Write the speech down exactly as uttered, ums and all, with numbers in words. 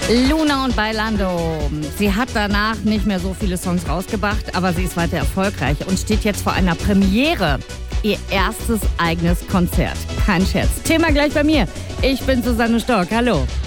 Luna und Bailando. Sie hat danach nicht mehr so viele Songs rausgebracht, aber sie ist weiter erfolgreich und steht jetzt vor einer Premiere. Ihr erstes eigenes Konzert. Kein Scherz. Thema gleich bei mir. Ich bin Susanne Stork. Hallo.